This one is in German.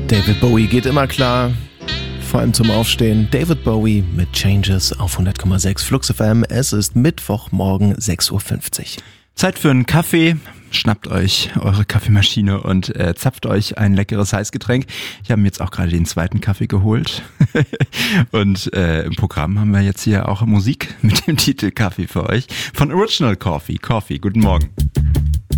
David Bowie geht immer klar, vor allem zum Aufstehen. David Bowie mit Changes auf 100,6 Flux FM. Es ist Mittwochmorgen 6.50 Uhr. Zeit für einen Kaffee. Schnappt euch eure Kaffeemaschine und zapft euch ein leckeres Heißgetränk. Ich habe mir jetzt auch gerade den zweiten Kaffee geholt. Und im Programm haben wir jetzt hier auch Musik mit dem Titel Kaffee für euch von Original Coffee. Guten Morgen.